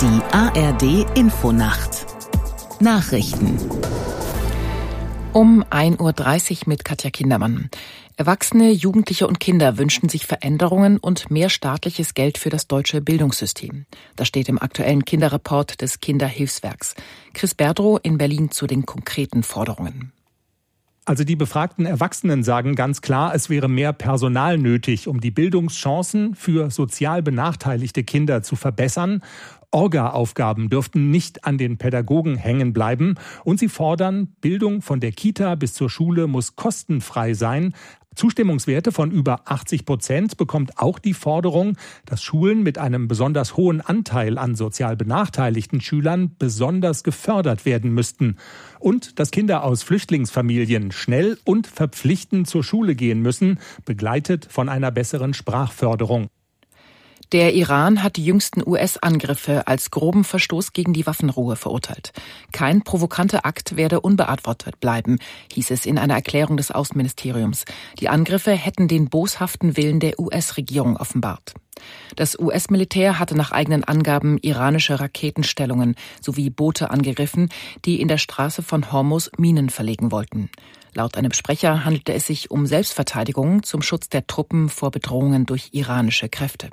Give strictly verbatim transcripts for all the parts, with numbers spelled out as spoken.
Die A R D-Infonacht Nachrichten um ein Uhr dreißig mit Katja Kindermann. Erwachsene, Jugendliche und Kinder wünschen sich Veränderungen und mehr staatliches Geld für das deutsche Bildungssystem. Das steht im aktuellen Kinderreport des Kinderhilfswerks. Chris Berdrow in Berlin zu den konkreten Forderungen. Also die befragten Erwachsenen sagen ganz klar, es wäre mehr Personal nötig, um die Bildungschancen für sozial benachteiligte Kinder zu verbessern. Orga-Aufgaben dürften nicht an den Pädagogen hängen bleiben. Und sie fordern, Bildung von der Kita bis zur Schule muss kostenfrei sein. Zustimmungswerte von über achtzig Prozent bekommt auch die Forderung, dass Schulen mit einem besonders hohen Anteil an sozial benachteiligten Schülern besonders gefördert werden müssten. Und dass Kinder aus Flüchtlingsfamilien schnell und verpflichtend zur Schule gehen müssen, begleitet von einer besseren Sprachförderung. Der Iran hat die jüngsten U S-Angriffe als groben Verstoß gegen die Waffenruhe verurteilt. Kein provokanter Akt werde unbeantwortet bleiben, hieß es in einer Erklärung des Außenministeriums. Die Angriffe hätten den boshaften Willen der U S-Regierung offenbart. Das U S-Militär hatte nach eigenen Angaben iranische Raketenstellungen sowie Boote angegriffen, die in der Straße von Hormuz Minen verlegen wollten. Laut einem Sprecher handelte es sich um Selbstverteidigung zum Schutz der Truppen vor Bedrohungen durch iranische Kräfte.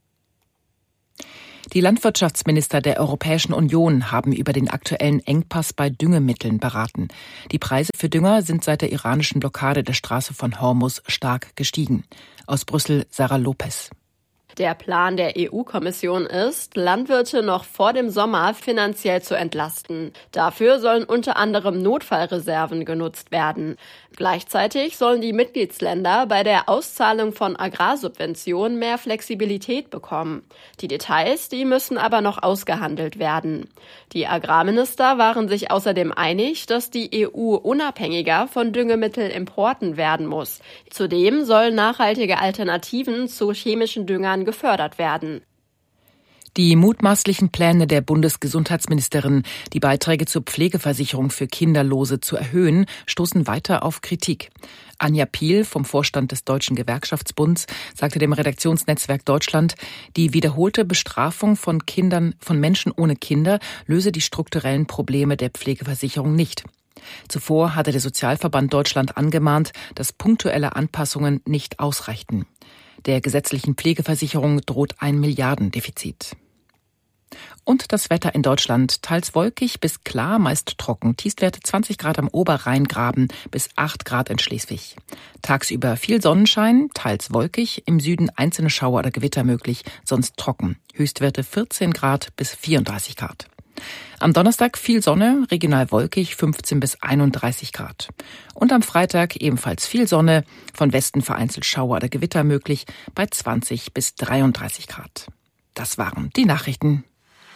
Die Landwirtschaftsminister der Europäischen Union haben über den aktuellen Engpass bei Düngemitteln beraten. Die Preise für Dünger sind seit der iranischen Blockade der Straße von Hormuz stark gestiegen. Aus Brüssel Sarah Lopez. Der Plan der E U-Kommission ist, Landwirte noch vor dem Sommer finanziell zu entlasten. Dafür sollen unter anderem Notfallreserven genutzt werden. Gleichzeitig sollen die Mitgliedsländer bei der Auszahlung von Agrarsubventionen mehr Flexibilität bekommen. Die Details, die müssen aber noch ausgehandelt werden. Die Agrarminister waren sich außerdem einig, dass die E U unabhängiger von Düngemittelimporten werden muss. Zudem sollen nachhaltige Alternativen zu chemischen Düngern gefördert werden. Die mutmaßlichen Pläne der Bundesgesundheitsministerin, die Beiträge zur Pflegeversicherung für Kinderlose zu erhöhen, stoßen weiter auf Kritik. Anja Piel vom Vorstand des Deutschen Gewerkschaftsbunds sagte dem Redaktionsnetzwerk Deutschland, die wiederholte Bestrafung von Kindern, von Menschen ohne Kinder löse die strukturellen Probleme der Pflegeversicherung nicht. Zuvor hatte der Sozialverband Deutschland angemahnt, dass punktuelle Anpassungen nicht ausreichten. Der gesetzlichen Pflegeversicherung droht ein Milliardendefizit. Und das Wetter in Deutschland, teils wolkig bis klar, meist trocken. Tiefstwerte zwanzig Grad am Oberrheingraben bis acht Grad in Schleswig. Tagsüber viel Sonnenschein, teils wolkig, im Süden einzelne Schauer oder Gewitter möglich, sonst trocken. Höchstwerte vierzehn Grad bis vierunddreißig Grad. Am Donnerstag viel Sonne, regional wolkig, fünfzehn bis einunddreißig Grad. Und am Freitag ebenfalls viel Sonne, von Westen vereinzelt Schauer oder Gewitter möglich, bei zwanzig bis dreiunddreißig Grad. Das waren die Nachrichten.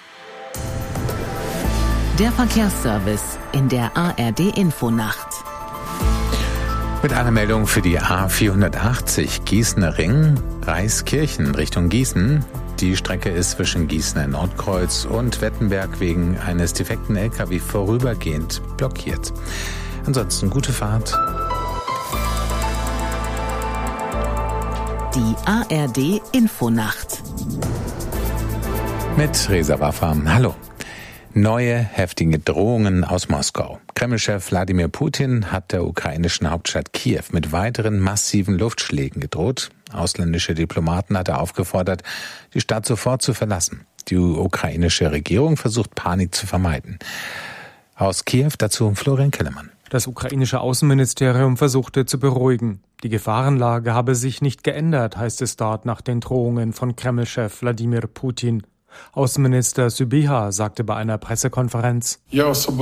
Der Verkehrsservice in der A R D-Infonacht. Mit einer Meldung für die A vierhundertachtzig Gießener Ring, Reiskirchen Richtung Gießen. Die Strecke ist zwischen Gießener Nordkreuz und Wettenberg wegen eines defekten L K W vorübergehend blockiert. Ansonsten gute Fahrt. Die A R D-Infonacht. Mit Reza Waffa. Hallo. Neue heftige Drohungen aus Moskau. Kreml-Chef Wladimir Putin hat der ukrainischen Hauptstadt Kiew mit weiteren massiven Luftschlägen gedroht. Ausländische Diplomaten hat er aufgefordert, die Stadt sofort zu verlassen. Die ukrainische Regierung versucht, Panik zu vermeiden. Aus Kiew dazu Florian Kellermann. Das ukrainische Außenministerium versuchte zu beruhigen. Die Gefahrenlage habe sich nicht geändert, heißt es dort nach den Drohungen von Kreml-Chef Wladimir Putin. Außenminister Sybiha sagte bei einer Pressekonferenz: Ich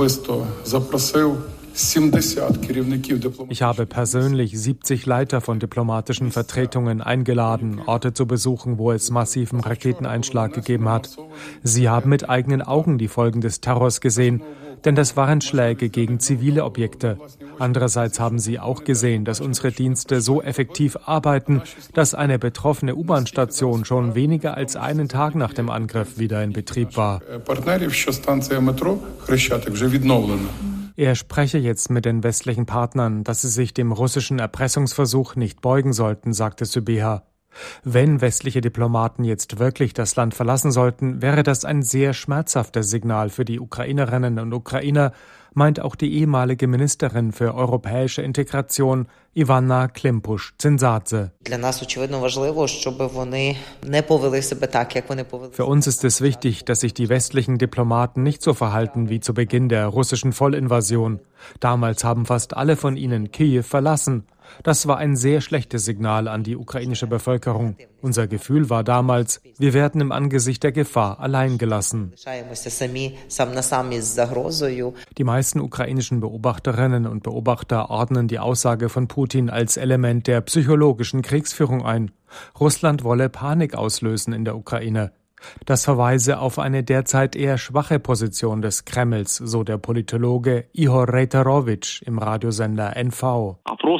habe persönlich siebzig Leiter von diplomatischen Vertretungen eingeladen, Orte zu besuchen, wo es massiven Raketeneinschlag gegeben hat. Sie haben mit eigenen Augen die Folgen des Terrors gesehen, denn das waren Schläge gegen zivile Objekte. Andererseits haben sie auch gesehen, dass unsere Dienste so effektiv arbeiten, dass eine betroffene U-Bahn-Station schon weniger als einen Tag nach dem Angriff wieder in Betrieb war. Er spreche jetzt mit den westlichen Partnern, dass sie sich dem russischen Erpressungsversuch nicht beugen sollten, sagte Sybiha. Wenn westliche Diplomaten jetzt wirklich das Land verlassen sollten, wäre das ein sehr schmerzhaftes Signal für die Ukrainerinnen und Ukrainer, meint auch die ehemalige Ministerin für europäische Integration Ivana Klimpusch-Zynsadze. Für uns ist es wichtig, dass sich die westlichen Diplomaten nicht so verhalten wie zu Beginn der russischen Vollinvasion. Damals haben fast alle von ihnen Kiew verlassen. Das war ein sehr schlechtes Signal an die ukrainische Bevölkerung. Unser Gefühl war damals, wir werden im Angesicht der Gefahr allein gelassen. Die meisten ukrainischen Beobachterinnen und Beobachter ordnen die Aussage von Putin als Element der psychologischen Kriegsführung ein. Russland wolle Panik auslösen in der Ukraine. Das verweise auf eine derzeit eher schwache Position des Kremls, so der Politologe Ihor Reiterovich im Radiosender N V.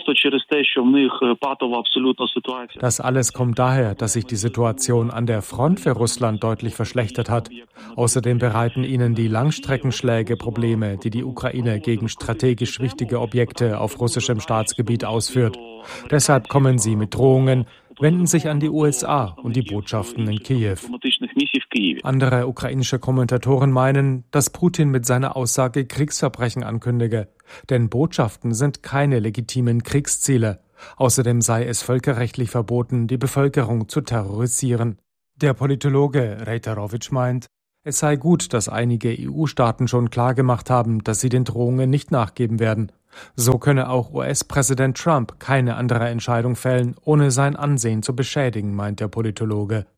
Das alles kommt daher, dass sich die Situation an der Front für Russland deutlich verschlechtert hat. Außerdem bereiten ihnen die Langstreckenschläge Probleme, die die Ukraine gegen strategisch wichtige Objekte auf russischem Staatsgebiet ausführt. Deshalb kommen sie mit Drohungen, wenden sich an die U S A und die Botschaften in Kiew. Andere ukrainische Kommentatoren meinen, dass Putin mit seiner Aussage Kriegsverbrechen ankündige. Denn Botschaften sind keine legitimen Kriegsziele. Außerdem sei es völkerrechtlich verboten, die Bevölkerung zu terrorisieren. Der Politologe Reiterovich meint, es sei gut, dass einige E U-Staaten schon klargemacht haben, dass sie den Drohungen nicht nachgeben werden. So könne auch U S-Präsident Trump keine andere Entscheidung fällen, ohne sein Ansehen zu beschädigen, meint der Politologe.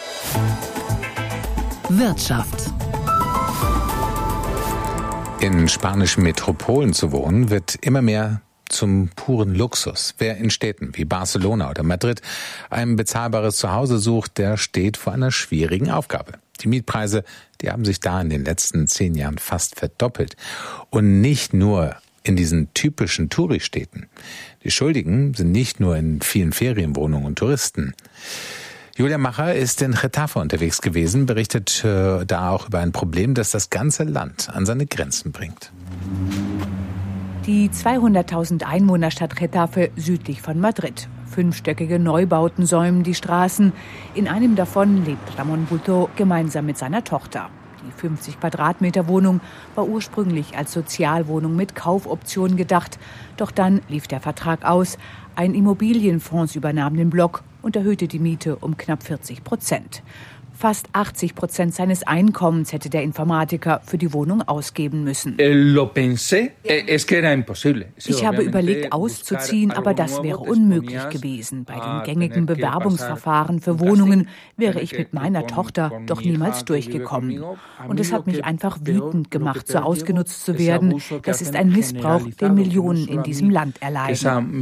Wirtschaft. In spanischen Metropolen zu wohnen, wird immer mehr zum puren Luxus. Wer in Städten wie Barcelona oder Madrid ein bezahlbares Zuhause sucht, der steht vor einer schwierigen Aufgabe. Die Mietpreise, die haben sich da in den letzten zehn Jahren fast verdoppelt. Und nicht nur in diesen typischen Touristädten. Die Schuldigen sind nicht nur in vielen Ferienwohnungen und Touristen. Julia Macher ist in Getafe unterwegs gewesen, berichtet äh, da auch über ein Problem, das das ganze Land an seine Grenzen bringt. Die zweihunderttausend Einwohnerstadt Getafe südlich von Madrid. Fünfstöckige Neubauten säumen die Straßen. In einem davon lebt Ramon Bulto gemeinsam mit seiner Tochter. Die fünfzig Quadratmeter Wohnung war ursprünglich als Sozialwohnung mit Kaufoption gedacht. Doch dann lief der Vertrag aus. Ein Immobilienfonds übernahm den Block und erhöhte die Miete um knapp vierzig Prozent. Fast achtzig Prozent seines Einkommens hätte der Informatiker für die Wohnung ausgeben müssen. Ich habe überlegt, auszuziehen, aber das wäre unmöglich gewesen. Bei den gängigen Bewerbungsverfahren für Wohnungen wäre ich mit meiner Tochter doch niemals durchgekommen. Und es hat mich einfach wütend gemacht, so ausgenutzt zu werden. Das ist ein Missbrauch, den Millionen in diesem Land erleiden.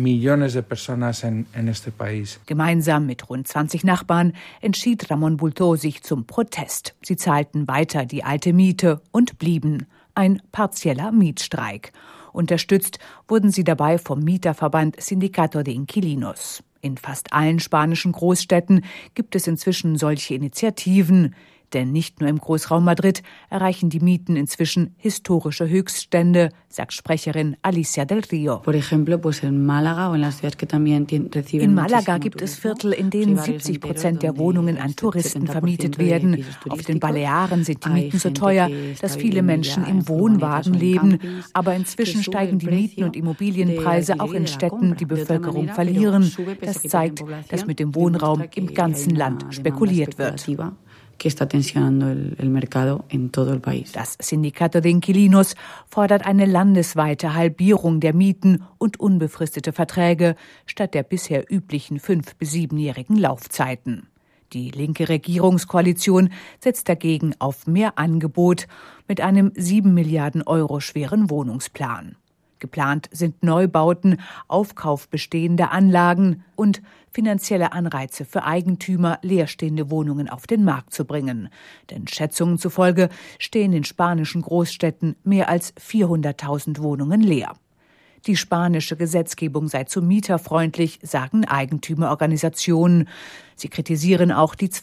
Gemeinsam mit rund zwanzig Nachbarn entschied Ramon Bulto sich zum Protest. Sie zahlten weiter die alte Miete und blieben. Ein partieller Mietstreik. Unterstützt wurden sie dabei vom Mieterverband Sindicato de Inquilinos. In fast allen spanischen Großstädten gibt es inzwischen solche Initiativen. Denn nicht nur im Großraum Madrid erreichen die Mieten inzwischen historische Höchststände, sagt Sprecherin Alicia del Rio. In Malaga gibt es Viertel, in denen siebzig Prozent der Wohnungen an Touristen vermietet werden. Auf den Balearen sind die Mieten so teuer, dass viele Menschen im Wohnwagen leben. Aber inzwischen steigen die Mieten und Immobilienpreise auch in Städten, die Bevölkerung verlieren. Das zeigt, dass mit dem Wohnraum im ganzen Land spekuliert wird. Das Sindicato de Inquilinos fordert eine landesweite Halbierung der Mieten und unbefristete Verträge statt der bisher üblichen fünf- bis siebenjährigen Laufzeiten. Die linke Regierungskoalition setzt dagegen auf mehr Angebot mit einem sieben Milliarden Euro schweren Wohnungsplan. Geplant sind Neubauten, Aufkauf bestehender Anlagen und finanzielle Anreize für Eigentümer, leerstehende Wohnungen auf den Markt zu bringen. Denn Schätzungen zufolge stehen in spanischen Großstädten mehr als vierhunderttausend Wohnungen leer. Die spanische Gesetzgebung sei zu mieterfreundlich, sagen Eigentümerorganisationen. Sie kritisieren auch die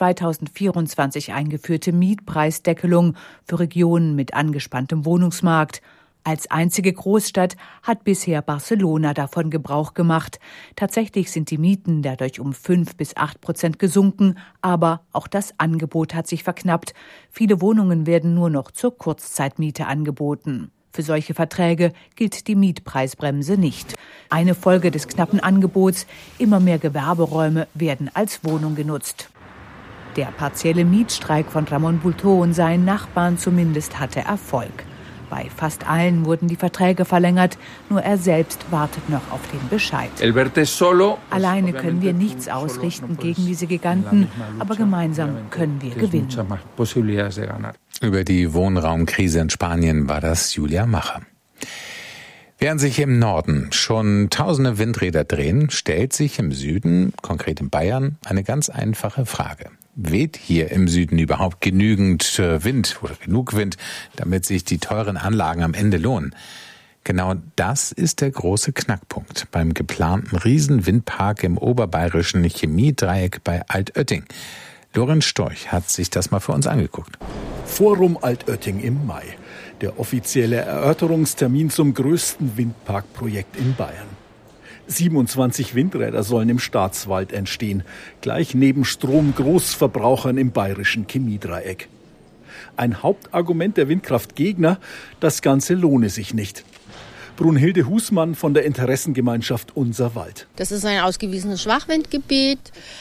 zweitausendvierundzwanzig eingeführte Mietpreisdeckelung für Regionen mit angespanntem Wohnungsmarkt. Als einzige Großstadt hat bisher Barcelona davon Gebrauch gemacht. Tatsächlich sind die Mieten dadurch um fünf bis acht Prozent gesunken, aber auch das Angebot hat sich verknappt. Viele Wohnungen werden nur noch zur Kurzzeitmiete angeboten. Für solche Verträge gilt die Mietpreisbremse nicht. Eine Folge des knappen Angebots: immer mehr Gewerberäume werden als Wohnung genutzt. Der partielle Mietstreik von Ramon Bultó und seinen Nachbarn zumindest hatte Erfolg. Bei fast allen wurden die Verträge verlängert, nur er selbst wartet noch auf den Bescheid. Alleine können wir nichts ausrichten gegen diese Giganten, aber gemeinsam können wir gewinnen. Über die Wohnraumkrise in Spanien war das Julia Macher. Während sich im Norden schon tausende Windräder drehen, stellt sich im Süden, konkret in Bayern, eine ganz einfache Frage. Weht hier im Süden überhaupt genügend Wind oder genug Wind, damit sich die teuren Anlagen am Ende lohnen? Genau das ist der große Knackpunkt beim geplanten Riesenwindpark im oberbayerischen Chemiedreieck bei Altötting. Lorenz Storch hat sich das mal für uns angeguckt. Forum Altötting im Mai. Der offizielle Erörterungstermin zum größten Windparkprojekt in Bayern. siebenundzwanzig Windräder sollen im Staatswald entstehen, gleich neben Stromgroßverbrauchern im bayerischen Chemiedreieck. Ein Hauptargument der Windkraftgegner: das Ganze lohne sich nicht. Brunhilde Husmann von der Interessengemeinschaft Unser Wald. Das ist ein ausgewiesenes Schwachwindgebiet.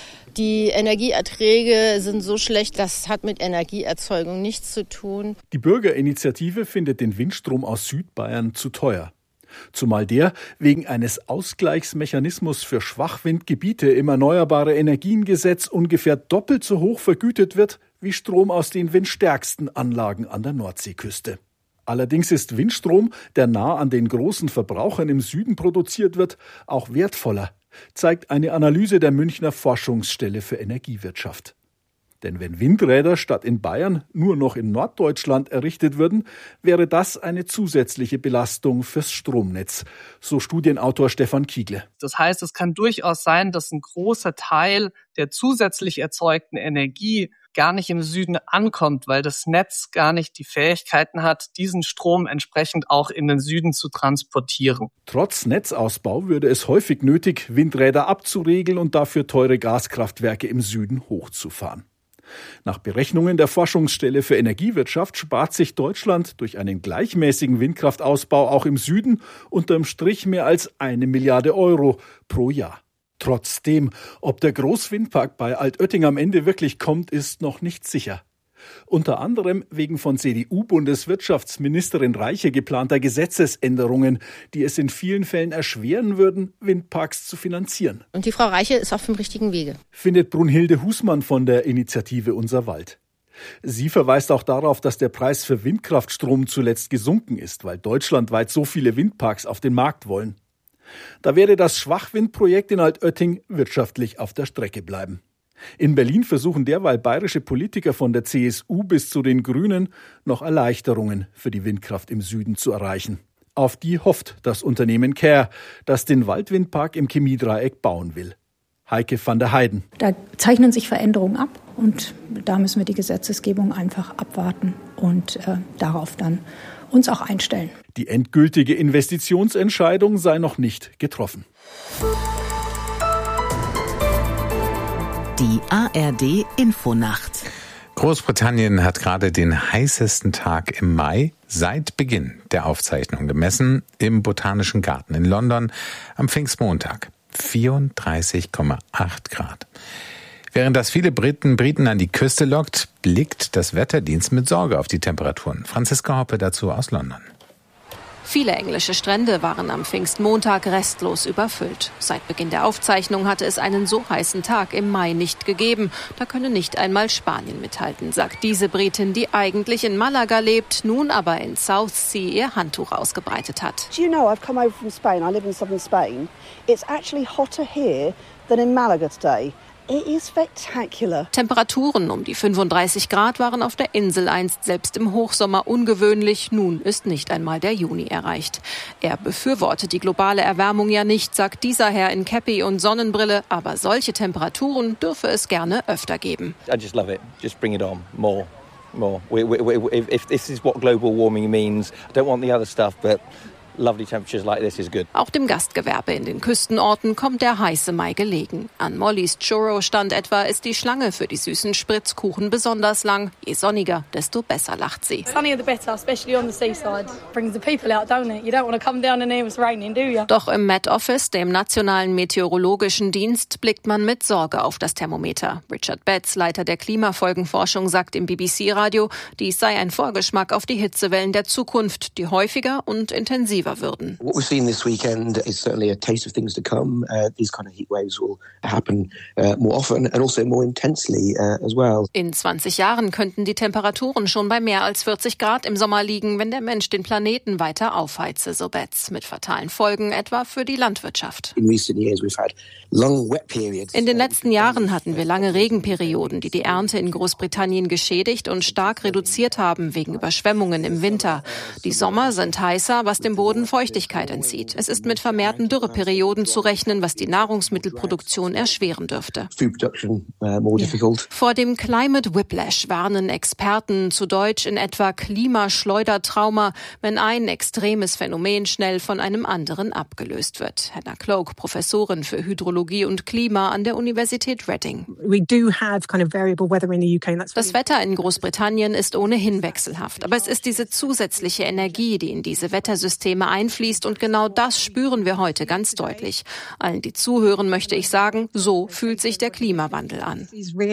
Die Energieerträge sind so schlecht, das hat mit Energieerzeugung nichts zu tun. Die Bürgerinitiative findet den Windstrom aus Südbayern zu teuer. Zumal der wegen eines Ausgleichsmechanismus für Schwachwindgebiete im Erneuerbare-Energien-Gesetz ungefähr doppelt so hoch vergütet wird wie Strom aus den windstärksten Anlagen an der Nordseeküste. Allerdings ist Windstrom, der nah an den großen Verbrauchern im Süden produziert wird, auch wertvoller, zeigt eine Analyse der Münchner Forschungsstelle für Energiewirtschaft. Denn wenn Windräder statt in Bayern nur noch in Norddeutschland errichtet würden, wäre das eine zusätzliche Belastung fürs Stromnetz, so Studienautor Stefan Kiegle. Das heißt, es kann durchaus sein, dass ein großer Teil der zusätzlich erzeugten Energie gar nicht im Süden ankommt, weil das Netz gar nicht die Fähigkeiten hat, diesen Strom entsprechend auch in den Süden zu transportieren. Trotz Netzausbau würde es häufig nötig, Windräder abzuregeln und dafür teure Gaskraftwerke im Süden hochzufahren. Nach Berechnungen der Forschungsstelle für Energiewirtschaft spart sich Deutschland durch einen gleichmäßigen Windkraftausbau auch im Süden unterm Strich mehr als eine Milliarde Euro pro Jahr. Trotzdem, ob der Großwindpark bei Altötting am Ende wirklich kommt, ist noch nicht sicher. Unter anderem wegen von C D U-Bundeswirtschaftsministerin Reiche geplanter Gesetzesänderungen, die es in vielen Fällen erschweren würden, Windparks zu finanzieren. Und die Frau Reiche ist auf dem richtigen Wege, findet Brunhilde Husmann von der Initiative Unser Wald. Sie verweist auch darauf, dass der Preis für Windkraftstrom zuletzt gesunken ist, weil deutschlandweit so viele Windparks auf den Markt wollen. Da werde das Schwachwindprojekt in Altötting wirtschaftlich auf der Strecke bleiben. In Berlin versuchen derweil bayerische Politiker von der C S U bis zu den Grünen noch Erleichterungen für die Windkraft im Süden zu erreichen. Auf die hofft das Unternehmen Care, das den Waldwindpark im Chemiedreieck bauen will. Heike van der Heiden. Da zeichnen sich Veränderungen ab und da müssen wir die Gesetzesgebung einfach abwarten und äh, darauf dann uns auch einstellen. Die endgültige Investitionsentscheidung sei noch nicht getroffen. Die A R D Infonacht. Großbritannien hat gerade den heißesten Tag im Mai seit Beginn der Aufzeichnung gemessen im Botanischen Garten in London am Pfingstmontag. vierunddreißig Komma acht Grad. Während das viele Briten, Briten an die Küste lockt, blickt das Wetterdienst mit Sorge auf die Temperaturen. Franziska Hoppe dazu aus London. Viele englische Strände waren am Pfingstmontag restlos überfüllt. Seit Beginn der Aufzeichnung hatte es einen so heißen Tag im Mai nicht gegeben. Da könne nicht einmal Spanien mithalten, sagt diese Britin, die eigentlich in Malaga lebt, nun aber in Southsea ihr Handtuch ausgebreitet hat. Do you know, I've come over from Spain. I live in southern Spain. It's actually hotter here than in Malaga today. It is spectacular. Temperaturen um die fünfunddreißig Grad waren auf der Insel einst selbst im Hochsommer ungewöhnlich. Nun ist nicht einmal der Juni erreicht. Er befürwortet die globale Erwärmung ja nicht, sagt dieser Herr in Käppi und Sonnenbrille. Aber solche Temperaturen dürfe es gerne öfter geben. I just love it. Just bring it on. More. more. We, we, we, if, if this is what global warming means, I don't want the other stuff, but lovely temperatures like this is good. Auch dem Gastgewerbe in den Küstenorten kommt der heiße Mai gelegen. An Mollys Churro-Stand etwa ist die Schlange für die süßen Spritzkuchen besonders lang. Je sonniger, desto besser lacht sie. Sunnier the better, especially on the seaside. Brings the people out, don't it? You don't want to come down and hear it's raining, do you? Doch im Met Office, dem Nationalen Meteorologischen Dienst, blickt man mit Sorge auf das Thermometer. Richard Betts, Leiter der Klimafolgenforschung, sagt im B B C-Radio, dies sei ein Vorgeschmack auf die Hitzewellen der Zukunft, die häufiger und intensiver würden. What we've seen this weekend is certainly a taste of things to come. Uh, these kind of heat waves will happen uh, more often and also more intensely uh, as well. In zwanzig Jahren könnten die Temperaturen schon bei mehr als vierzig Grad im Sommer liegen, wenn der Mensch den Planeten weiter aufheize, so Betts, mit fatalen Folgen etwa für die Landwirtschaft. In recent years we've had long wet periods. In den letzten Jahren hatten wir lange Regenperioden, die die Ernte in Großbritannien geschädigt und stark reduziert haben wegen Überschwemmungen im Winter. Die Sommer sind heißer, was dem Boden Feuchtigkeit entzieht. Es ist mit vermehrten Dürreperioden zu rechnen, was die Nahrungsmittelproduktion erschweren dürfte. Food production, uh, more difficult. Vor dem Climate Whiplash warnen Experten, zu Deutsch in etwa Klimaschleudertrauma, wenn ein extremes Phänomen schnell von einem anderen abgelöst wird. Hannah Cloak, Professorin für Hydrologie und Klima an der Universität Reading. We do have kind of variable weather in the U K. That's das Wetter in Großbritannien ist ohnehin wechselhaft, aber es ist diese zusätzliche Energie, die in diese Wettersysteme einfließt, und genau das spüren wir heute ganz deutlich. Allen, die zuhören, möchte ich sagen, so fühlt sich der Klimawandel an.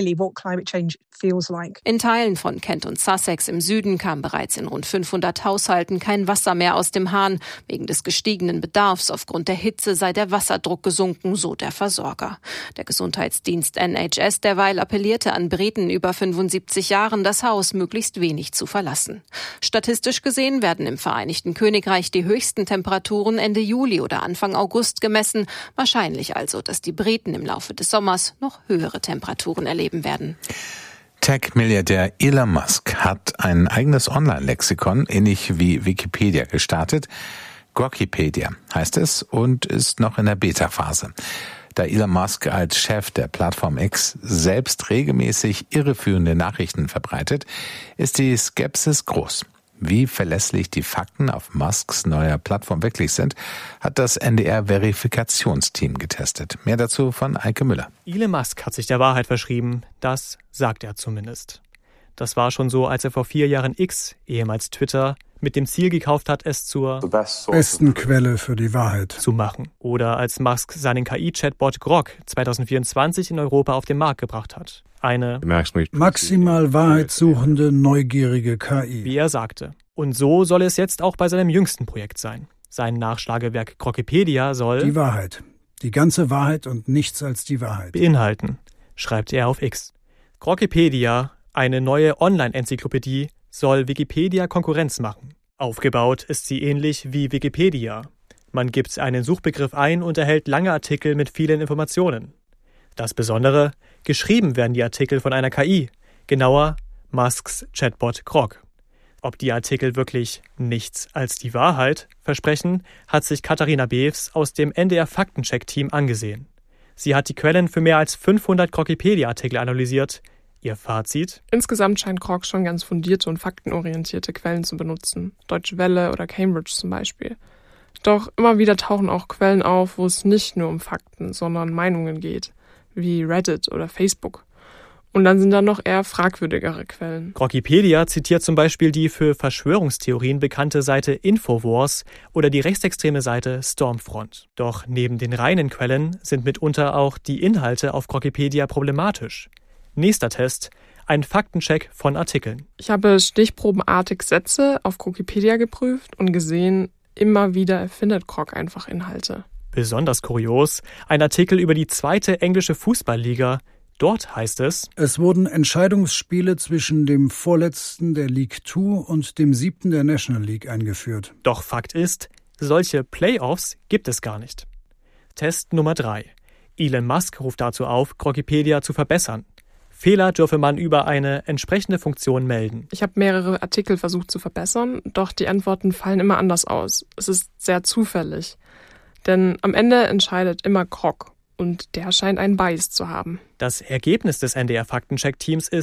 In Teilen von Kent und Sussex im Süden kam bereits in rund fünfhundert Haushalten kein Wasser mehr aus dem Hahn. Wegen des gestiegenen Bedarfs aufgrund der Hitze sei der Wasserdruck gesunken, so der Versorger. Der Gesundheitsdienst N H S derweil appellierte an Briten über fünfundsiebzig Jahren, das Haus möglichst wenig zu verlassen. Statistisch gesehen werden im Vereinigten Königreich die höchsten Temperaturen Ende Juli oder Anfang August gemessen. Wahrscheinlich also, dass die Briten im Laufe des Sommers noch höhere Temperaturen erleben werden. Tech-Milliardär Elon Musk hat ein eigenes Online-Lexikon, ähnlich wie Wikipedia, gestartet. Grokkipedia heißt es und ist noch in der Beta-Phase. Da Elon Musk als Chef der Plattform X selbst regelmäßig irreführende Nachrichten verbreitet, ist die Skepsis groß. Wie verlässlich die Fakten auf Musks neuer Plattform wirklich sind, hat das N D R-Verifikationsteam getestet. Mehr dazu von Eike Müller. Elon Musk hat sich der Wahrheit verschrieben, das sagt er zumindest. Das war schon so, als er vor vier Jahren X, ehemals Twitter, mit dem Ziel gekauft hat, es zur besten Quelle für die Wahrheit zu machen. Oder als Musk seinen K I-Chatbot Grok zwanzig vierundzwanzig in Europa auf den Markt gebracht hat. Eine maximal wahrheitssuchende, neugierige K I. Wie er sagte. Und so soll es jetzt auch bei seinem jüngsten Projekt sein. Sein Nachschlagewerk Grokkipedia soll die Wahrheit, die ganze Wahrheit und nichts als die Wahrheit beinhalten, schreibt er auf X. Grokkipedia, eine neue Online-Enzyklopädie, soll Wikipedia Konkurrenz machen. Aufgebaut ist sie ähnlich wie Wikipedia. Man gibt einen Suchbegriff ein und erhält lange Artikel mit vielen Informationen. Das Besondere, geschrieben werden die Artikel von einer K I, genauer Musks Chatbot Grok. Ob die Artikel wirklich nichts als die Wahrheit versprechen, hat sich Katharina Bews aus dem N D R-Faktencheck-Team angesehen. Sie hat die Quellen für mehr als fünfhundert Grokkipedia-Artikel analysiert. Ihr Fazit? Insgesamt scheint Grok schon ganz fundierte und faktenorientierte Quellen zu benutzen. Deutsche Welle oder Cambridge zum Beispiel. Doch immer wieder tauchen auch Quellen auf, wo es nicht nur um Fakten, sondern Meinungen geht, wie Reddit oder Facebook. Und dann sind da noch eher fragwürdigere Quellen. Grokkipedia zitiert zum Beispiel die für Verschwörungstheorien bekannte Seite Infowars oder die rechtsextreme Seite Stormfront. Doch neben den reinen Quellen sind mitunter auch die Inhalte auf Grokkipedia problematisch. Nächster Test, ein Faktencheck von Artikeln. Ich habe stichprobenartig Sätze auf Grokkipedia geprüft und gesehen, immer wieder erfindet Grok einfach Inhalte. Besonders kurios, ein Artikel über die zweite englische Fußballliga. Dort heißt es: Es wurden Entscheidungsspiele zwischen dem vorletzten der League zwei und dem siebten der National League eingeführt. Doch Fakt ist, solche Playoffs gibt es gar nicht. Test Nummer drei. Elon Musk ruft dazu auf, Grokkipedia zu verbessern. Fehler dürfe man über eine entsprechende Funktion melden. Ich habe mehrere Artikel versucht zu verbessern, doch die Antworten fallen immer anders aus. Es ist sehr zufällig. Denn am Ende entscheidet immer Grok und der scheint einen Bias zu haben. Das Ergebnis des N D R-Faktencheck-Teams ist,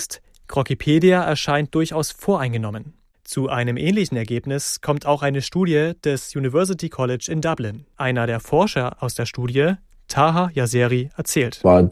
Grokipedia erscheint durchaus voreingenommen. Zu einem ähnlichen Ergebnis kommt auch eine Studie des University College in Dublin. Einer der Forscher aus der Studie, Taha Yasseri, erzählt. Man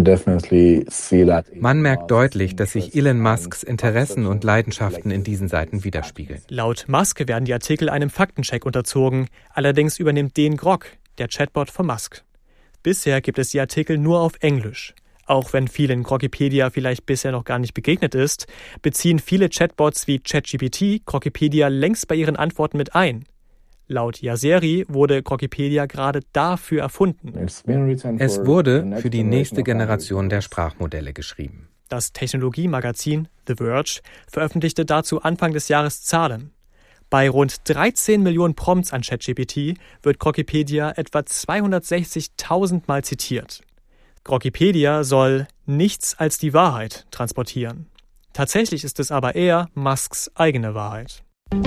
merkt deutlich, dass sich Elon Musks Interessen und Leidenschaften in diesen Seiten widerspiegeln. Laut Musk werden die Artikel einem Faktencheck unterzogen. Allerdings übernimmt den Grok, der Chatbot von Musk. Bisher gibt es die Artikel nur auf Englisch. Auch wenn vielen Grokipedia vielleicht bisher noch gar nicht begegnet ist, beziehen viele Chatbots wie ChatGPT Grokipedia längst bei ihren Antworten mit ein. Laut Yasseri wurde Grokipedia gerade dafür erfunden. Es wurde für die nächste Generation der Sprachmodelle geschrieben. Das Technologiemagazin The Verge veröffentlichte dazu Anfang des Jahres Zahlen. Bei rund dreizehn Millionen Prompts an ChatGPT wird Grokipedia etwa zweihundertsechzigtausend Mal zitiert. Grokipedia soll nichts als die Wahrheit transportieren. Tatsächlich ist es aber eher Musks eigene Wahrheit.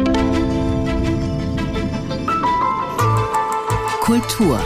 Kultur.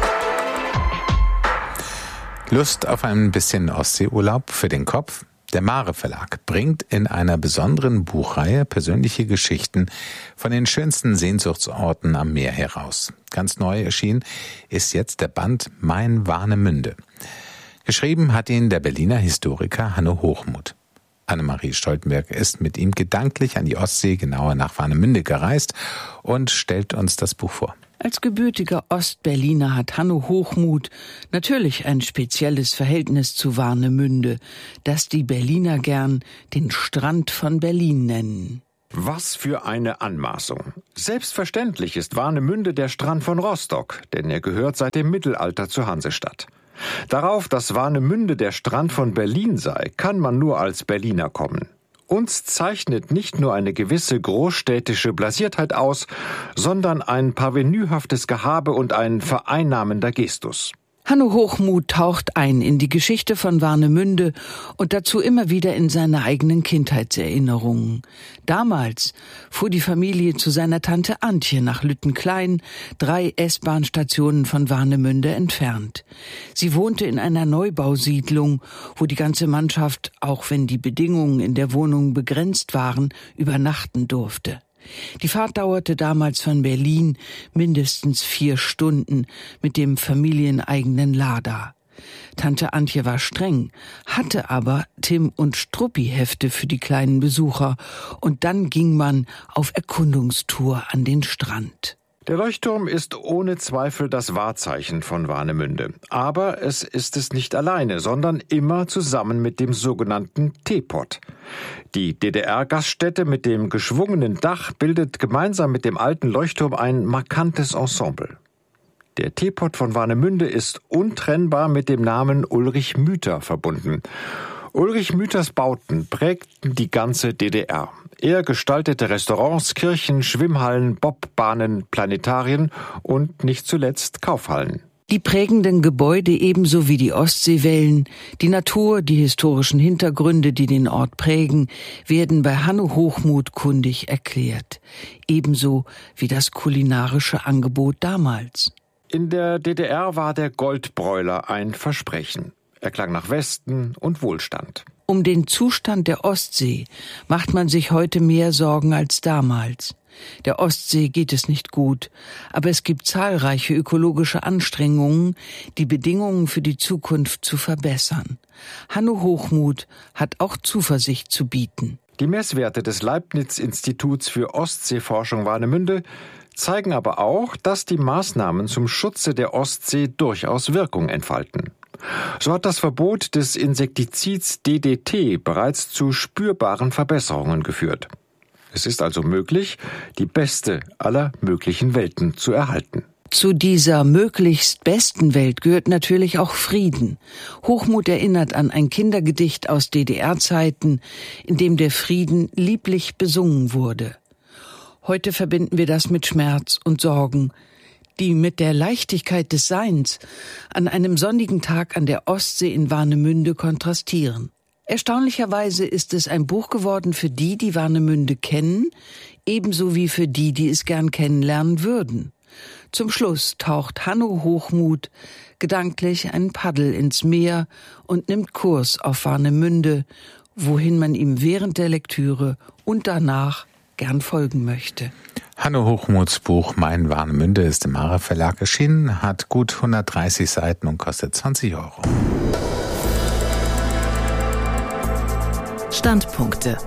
Lust auf ein bisschen Ostseeurlaub für den Kopf? Der Mare Verlag bringt in einer besonderen Buchreihe persönliche Geschichten von den schönsten Sehnsuchtsorten am Meer heraus. Ganz neu erschienen ist jetzt der Band Mein Warnemünde. Geschrieben hat ihn der Berliner Historiker Hanno Hochmuth. Annemarie Stoltenberg ist mit ihm gedanklich an die Ostsee, genauer nach Warnemünde gereist und stellt uns das Buch vor. Als gebürtiger Ostberliner hat Hanno Hochmuth natürlich ein spezielles Verhältnis zu Warnemünde, das die Berliner gern den Strand von Berlin nennen. Was für eine Anmaßung. Selbstverständlich ist Warnemünde der Strand von Rostock, denn er gehört seit dem Mittelalter zur Hansestadt. Darauf, dass Warnemünde der Strand von Berlin sei, kann man nur als Berliner kommen. Uns zeichnet nicht nur eine gewisse großstädtische Blasiertheit aus, sondern ein parvenühaftes Gehabe und ein vereinnahmender Gestus. Hanno Hochmuth taucht ein in die Geschichte von Warnemünde und dazu immer wieder in seine eigenen Kindheitserinnerungen. Damals fuhr die Familie zu seiner Tante Antje nach Lüttenklein, drei S-Bahn-Stationen von Warnemünde entfernt. Sie wohnte in einer Neubausiedlung, wo die ganze Mannschaft, auch wenn die Bedingungen in der Wohnung begrenzt waren, übernachten durfte. Die Fahrt dauerte damals von Berlin mindestens vier Stunden mit dem familieneigenen Lada. Tante Antje war streng, hatte aber Tim- und Struppi-Hefte für die kleinen Besucher und dann ging man auf Erkundungstour an den Strand. Der Leuchtturm ist ohne Zweifel das Wahrzeichen von Warnemünde. Aber es ist es nicht alleine, sondern immer zusammen mit dem sogenannten Teepot. Die D D R-Gaststätte mit dem geschwungenen Dach bildet gemeinsam mit dem alten Leuchtturm ein markantes Ensemble. Der Teepot von Warnemünde ist untrennbar mit dem Namen Ulrich Müther verbunden. Ulrich Müthers Bauten prägten die ganze D D R. Er gestaltete Restaurants, Kirchen, Schwimmhallen, Bobbahnen, Planetarien und nicht zuletzt Kaufhallen. Die prägenden Gebäude ebenso wie die Ostseewellen, die Natur, die historischen Hintergründe, die den Ort prägen, werden bei Hanno Hochmuth kundig erklärt. Ebenso wie das kulinarische Angebot damals. In der D D R war der Goldbräuler ein Versprechen. Er klang nach Westen und Wohlstand. Um den Zustand der Ostsee macht man sich heute mehr Sorgen als damals. Der Ostsee geht es nicht gut, aber es gibt zahlreiche ökologische Anstrengungen, die Bedingungen für die Zukunft zu verbessern. Hanno Hochmuth hat auch Zuversicht zu bieten. Die Messwerte des Leibniz-Instituts für Ostseeforschung Warnemünde zeigen aber auch, dass die Maßnahmen zum Schutze der Ostsee durchaus Wirkung entfalten. So hat das Verbot des Insektizids D D T bereits zu spürbaren Verbesserungen geführt. Es ist also möglich, die beste aller möglichen Welten zu erhalten. Zu dieser möglichst besten Welt gehört natürlich auch Frieden. Hochmuth erinnert an ein Kindergedicht aus D D R-Zeiten, in dem der Frieden lieblich besungen wurde. Heute verbinden wir das mit Schmerz und Sorgen, die mit der Leichtigkeit des Seins an einem sonnigen Tag an der Ostsee in Warnemünde kontrastieren. Erstaunlicherweise ist es ein Buch geworden für die, die Warnemünde kennen, ebenso wie für die, die es gern kennenlernen würden. Zum Schluss taucht Hanno Hochmuth gedanklich ein Paddel ins Meer und nimmt Kurs auf Warnemünde, wohin man ihm während der Lektüre und danach gern folgen möchte. Hanno Hochmuths Buch Mein Warnemünde ist im Mara Verlag erschienen, hat gut hundertdreißig Seiten und kostet zwanzig Euro. Standpunkte.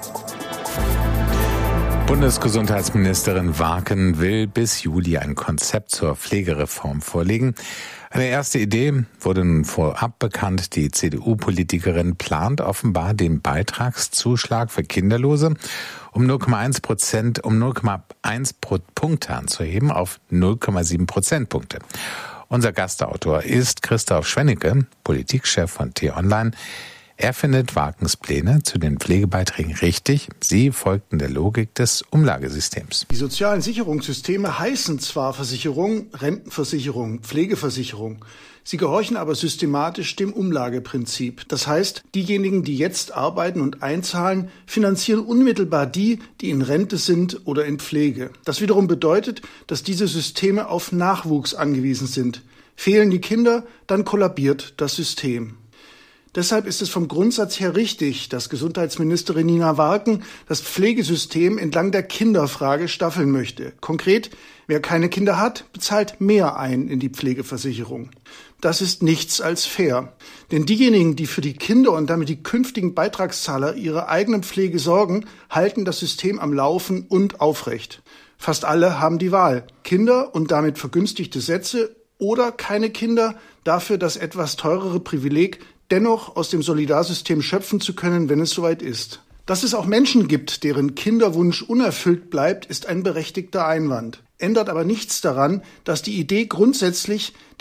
Bundesgesundheitsministerin Warken will bis Juli ein Konzept zur Pflegereform vorlegen. Eine erste Idee wurde nun vorab bekannt. Die C D U-Politikerin plant offenbar den Beitragszuschlag für Kinderlose um null Komma eins Prozent, um null Komma eins Punkte anzuheben auf null Komma sieben Prozentpunkte. Unser Gastautor ist Christoph Schwennecke, Politikchef von T-Online. Er findet Warkens Pläne zu den Pflegebeiträgen richtig. Sie folgten der Logik des Umlagesystems. Die sozialen Sicherungssysteme heißen zwar Versicherung, Rentenversicherung, Pflegeversicherung. Sie gehorchen aber systematisch dem Umlageprinzip. Das heißt, diejenigen, die jetzt arbeiten und einzahlen, finanzieren unmittelbar die, die in Rente sind oder in Pflege. Das wiederum bedeutet, dass diese Systeme auf Nachwuchs angewiesen sind. Fehlen die Kinder, dann kollabiert das System. Deshalb ist es vom Grundsatz her richtig, dass Gesundheitsministerin Nina Warken das Pflegesystem entlang der Kinderfrage staffeln möchte. Konkret, wer keine Kinder hat, bezahlt mehr ein in die Pflegeversicherung. Das ist nichts als fair. Denn diejenigen, die für die Kinder und damit die künftigen Beitragszahler ihrer eigenen Pflege sorgen, halten das System am Laufen und aufrecht. Fast alle haben die Wahl: Kinder und damit vergünstigte Sätze oder keine Kinder, dafür das etwas teurere Privileg, dennoch aus dem Solidarsystem schöpfen zu können, wenn es soweit ist. Dass es auch Menschen gibt, deren Kinderwunsch unerfüllt bleibt, ist ein berechtigter Einwand. Ändert aber nichts daran, dass die Idee grundsätzlich